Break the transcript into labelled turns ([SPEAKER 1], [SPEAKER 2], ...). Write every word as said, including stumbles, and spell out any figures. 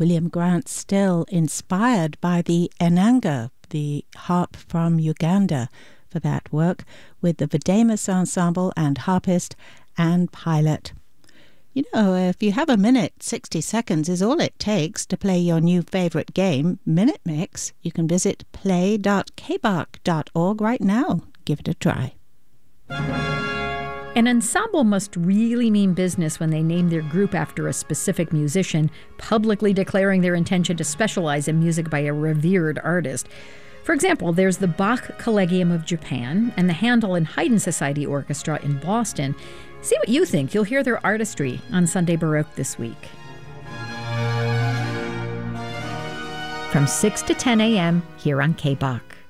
[SPEAKER 1] William Grant Still, inspired by the Enanga, the harp from Uganda, for that work, with the Vademus Ensemble and harpist Anne Pilot. You know, if you have a minute, sixty seconds is all it takes to play your new favorite game, Minute Mix. You can visit play dot k b a c dot org right now. Give it a try.
[SPEAKER 2] An ensemble must really mean business when they name their group after a specific musician, publicly declaring their intention to specialize in music by a revered artist. For example, there's the Bach Collegium of Japan and the Handel and Haydn Society Orchestra in Boston. See what you think. You'll hear their artistry on Sunday Baroque this week. From six to ten a.m. here on K B A C.